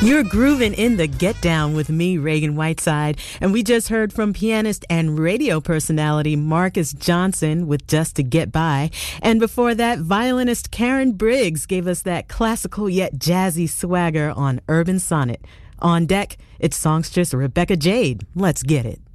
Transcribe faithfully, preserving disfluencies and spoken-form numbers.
You're grooving in the Get Down with me, Reagan Whiteside, and we just heard from pianist and radio personality Marcus Johnson with Just to Get By, and before that, violinist Karen Briggs gave us that classical yet jazzy swagger on Urban Sonnet. On deck, it's songstress Rebecca Jade. Let's get it.